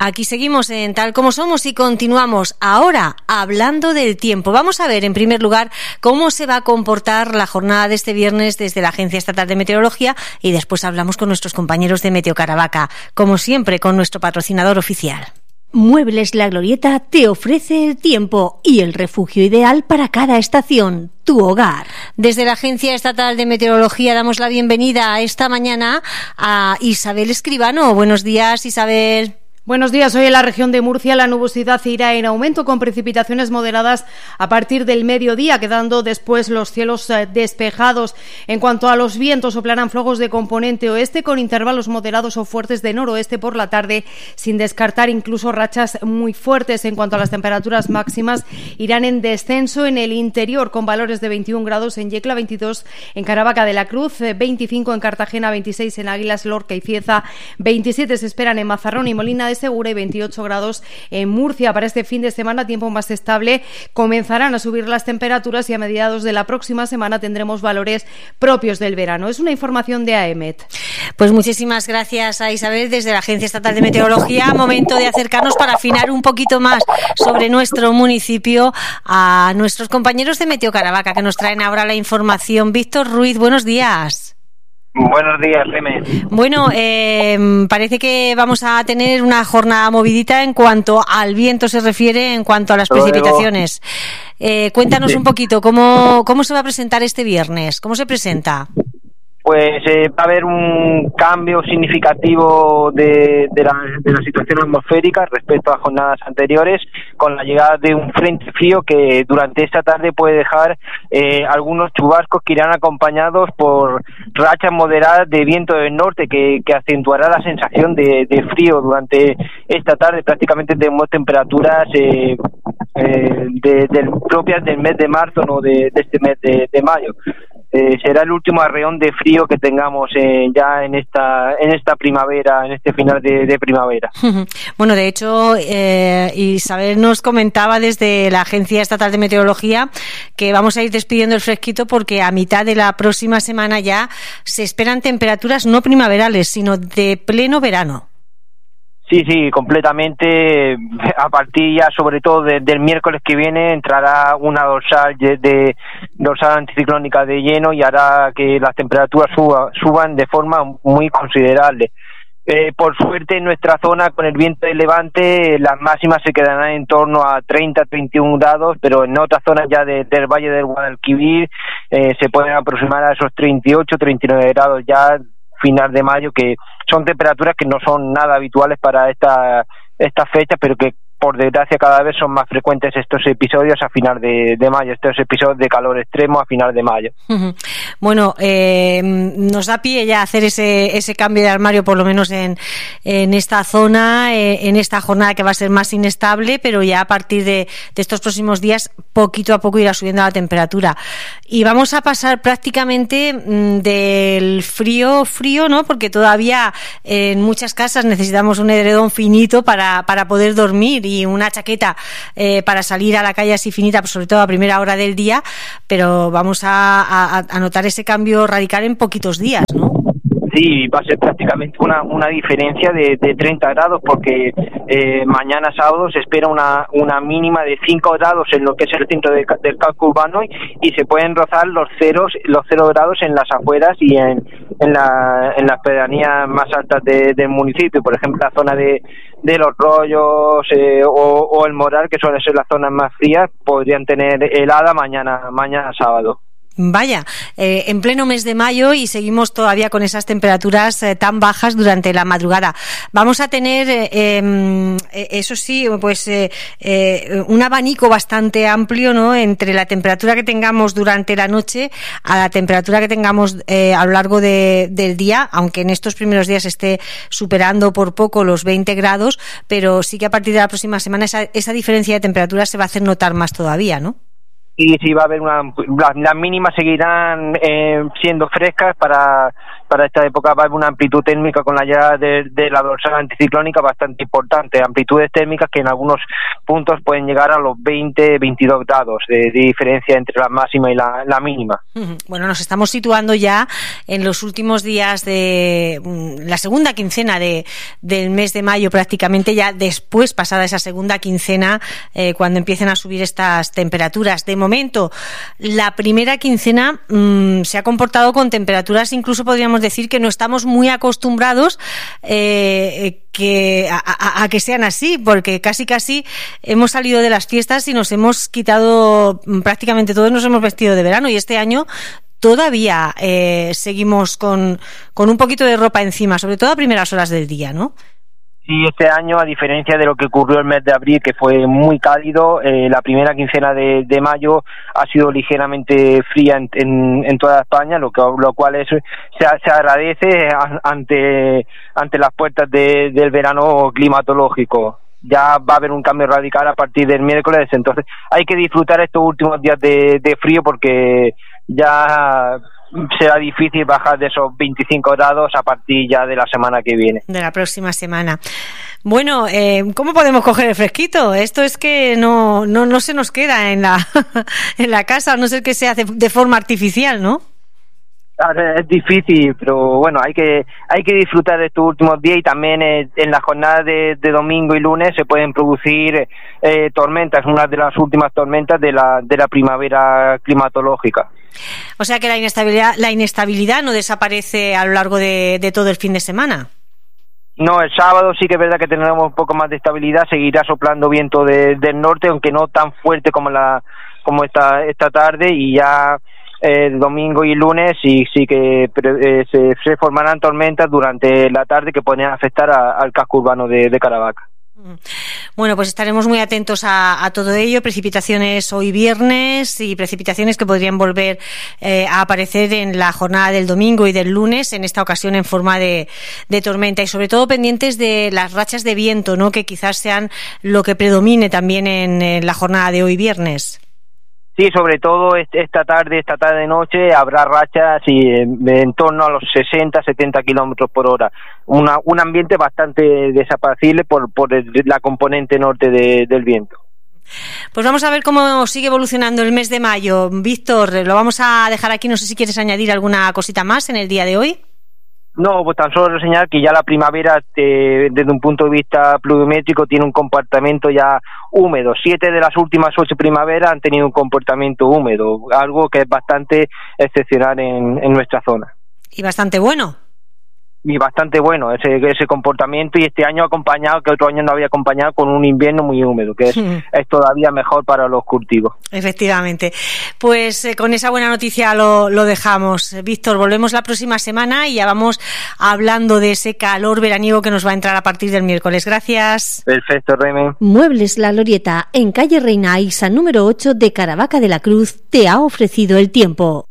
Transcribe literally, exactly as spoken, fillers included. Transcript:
Aquí seguimos en Tal Como Somos y continuamos ahora hablando del tiempo. Vamos a ver, en primer lugar, cómo se va a comportar la jornada de este viernes desde la Agencia Estatal de Meteorología y después hablamos con nuestros compañeros de Meteo Caravaca, como siempre con nuestro patrocinador oficial. Muebles La Glorieta te ofrece el tiempo y el refugio ideal para cada estación, tu hogar. Desde la Agencia Estatal de Meteorología damos la bienvenida esta mañana a Isabel Escribano. Buenos días, Isabel. Buenos días. Hoy en la región de Murcia la nubosidad irá en aumento con precipitaciones moderadas a partir del mediodía, quedando después los cielos despejados. En cuanto a los vientos, soplarán flojos de componente oeste con intervalos moderados o fuertes de noroeste por la tarde, sin descartar incluso rachas muy fuertes. En cuanto a las temperaturas máximas, irán en descenso en el interior con valores de veintiún grados en Yecla, veintidós en Caravaca de la Cruz, veinticinco en Cartagena, veintiséis en Águilas, Lorca y Cieza, veintisiete se esperan en Mazarrón y Molina de Segura y veintiocho grados en Murcia. Para este fin de semana, tiempo más estable, comenzarán a subir las temperaturas y a mediados de la próxima semana tendremos valores propios del verano. Es una información de AEMET. Pues muchísimas gracias a Isabel desde la Agencia Estatal de Meteorología. Momento de acercarnos para afinar un poquito más sobre nuestro municipio a nuestros compañeros de Meteo Caravaca que nos traen ahora la información. Víctor Ruiz, buenos días. Buenos días, Reme. Bueno, eh, parece que vamos a tener una jornada movidita en cuanto al viento se refiere, en cuanto a las Luego. precipitaciones. Eh, cuéntanos sí. un poquito, ¿cómo, ¿cómo se va a presentar este viernes? ¿Cómo se presenta? Pues eh, va a haber un cambio significativo de, de, la, de la situación atmosférica respecto a jornadas anteriores, con la llegada de un frente frío que durante esta tarde puede dejar eh, algunos chubascos que irán acompañados por rachas moderadas de viento del norte que, que acentuará la sensación de, de frío durante esta tarde. Prácticamente tenemos temperaturas eh, eh, de, de, propias del mes de marzo, no de, de este mes de, de mayo. Eh, será el último arreón de frío que tengamos eh, ya en esta en esta primavera, en este final de, de primavera. Bueno, de hecho, eh, Isabel nos comentaba desde la Agencia Estatal de Meteorología que vamos a ir despidiendo el fresquito porque a mitad de la próxima semana ya se esperan temperaturas no primaverales, sino de pleno verano. Sí, sí, completamente. A partir ya, sobre todo de, del miércoles que viene, entrará una dorsal de, de dorsal anticiclónica de lleno y hará que las temperaturas suba, suban de forma muy considerable. Eh, por suerte, en nuestra zona, con el viento de levante, las máximas se quedarán en torno a treinta a treinta y uno grados, pero en otras zonas ya de, del Valle del Guadalquivir eh, se pueden aproximar a esos treinta y ocho a treinta y nueve grados ya final de mayo, que son temperaturas que no son nada habituales para esta esta fecha, pero que por desgracia cada vez son más frecuentes estos episodios a final de, de mayo, estos episodios de calor extremo a final de mayo. Bueno, eh, nos da pie ya hacer ese ese cambio de armario, por lo menos en, en esta zona, eh, en esta jornada que va a ser más inestable, pero ya a partir de, de estos próximos días, poquito a poco irá subiendo la temperatura. Y vamos a pasar prácticamente mmm, del frío, frío, ¿no? Porque todavía eh, en muchas casas necesitamos un edredón finito para, para poder dormir y una chaqueta eh, para salir a la calle así finita, sobre todo a primera hora del día, pero vamos a, a, a notar ese cambio radical en poquitos días, ¿no? Sí, va a ser prácticamente una una diferencia de, de treinta grados porque eh, mañana sábado se espera una una mínima de cinco grados en lo que es el centro de, del casco urbano y, y se pueden rozar los ceros los cero grados en las afueras y en en, la, en las pedanías más altas de, del municipio, por ejemplo la zona de, de Los Rollos eh, o, o el Moral, que suelen ser las zonas más frías, podrían tener helada mañana mañana sábado. Vaya, eh, en pleno mes de mayo y seguimos todavía con esas temperaturas eh, tan bajas durante la madrugada. Vamos a tener, eh, eh, eso sí, pues eh, eh, un abanico bastante amplio, ¿no? Entre la temperatura que tengamos durante la noche a la temperatura que tengamos eh, a lo largo de, del día, aunque en estos primeros días esté superando por poco los veinte grados, pero sí que a partir de la próxima semana esa, esa diferencia de temperatura se va a hacer notar más todavía, ¿no? Y sí va a haber una, las, las mínimas seguirán eh, siendo frescas para para esta época va a haber una amplitud térmica con la llegada de, de la dorsal anticiclónica bastante importante, amplitudes térmicas que en algunos puntos pueden llegar a los veinte, veintidós grados de, de diferencia entre la máxima y la, la mínima. Bueno, nos estamos situando ya en los últimos días de la segunda quincena de, del mes de mayo, prácticamente ya después, pasada esa segunda quincena, eh, cuando empiecen a subir estas temperaturas. De momento, la primera quincena mmm, se ha comportado con temperaturas, incluso podríamos decir que no estamos muy acostumbrados eh, que a, a, a que sean así, porque casi casi hemos salido de las fiestas y nos hemos quitado, prácticamente todos nos hemos vestido de verano, y este año todavía eh, seguimos con, con un poquito de ropa encima, sobre todo a primeras horas del día, ¿no? Sí, este año, a diferencia de lo que ocurrió el mes de abril, que fue muy cálido, eh, la primera quincena de, de mayo ha sido ligeramente fría en, en, en toda España, lo que lo cual es, se, se agradece ante ante las puertas de, del verano climatológico. Ya va a haber un cambio radical a partir del miércoles, entonces hay que disfrutar estos últimos días de, de frío, porque ya será difícil bajar de esos veinticinco grados a partir ya de la semana que viene. De la próxima semana. Bueno, eh, ¿cómo podemos coger el fresquito? Esto es que no no no se nos queda en la en la casa, a no ser que se hace de forma artificial, ¿no? Es difícil, pero bueno, hay que hay que disfrutar de estos últimos días, y también eh, en la jornada de, de domingo y lunes se pueden producir eh, tormentas, una de las últimas tormentas de la de la primavera climatológica. O sea que la inestabilidad la inestabilidad no desaparece a lo largo de, de todo el fin de semana. No, el sábado sí que es verdad que tendremos un poco más de estabilidad, seguirá soplando viento de, del norte, aunque no tan fuerte como la como esta esta tarde, y ya el domingo y el lunes sí sí que eh, se, se formarán tormentas durante la tarde que pueden afectar a, al casco urbano de, de Caravaca. Bueno, pues estaremos muy atentos a, a todo ello. Precipitaciones hoy viernes y precipitaciones que podrían volver eh, a aparecer en la jornada del domingo y del lunes, en esta ocasión en forma de, de tormenta, y sobre todo pendientes de las rachas de viento, ¿no?, que quizás sean lo que predomine también en, en la jornada de hoy viernes. Sí, sobre todo esta tarde, esta tarde noche habrá rachas y en, en torno a los sesenta, setenta kilómetros por hora. Una, un ambiente bastante desapacible por, por el, la componente norte de, del viento. Pues vamos a ver cómo sigue evolucionando el mes de mayo. Víctor, lo vamos a dejar aquí. No sé si quieres añadir alguna cosita más en el día de hoy. No, pues tan solo reseñar que ya la primavera, eh, desde un punto de vista pluviométrico, tiene un comportamiento ya húmedo. Siete de las últimas ocho primaveras han tenido un comportamiento húmedo, algo que es bastante excepcional en, en nuestra zona. Y bastante bueno. Y bastante bueno ese ese comportamiento, y este año acompañado, que otro año no había acompañado, con un invierno muy húmedo, que es, mm. es todavía mejor para los cultivos. Efectivamente. Pues eh, con esa buena noticia lo, lo dejamos. Víctor, volvemos la próxima semana y ya vamos hablando de ese calor veraniego que nos va a entrar a partir del miércoles. Gracias. Perfecto, Remen. Muebles La Glorieta, en calle Reina Aixa número ocho de Caravaca de la Cruz, te ha ofrecido el tiempo.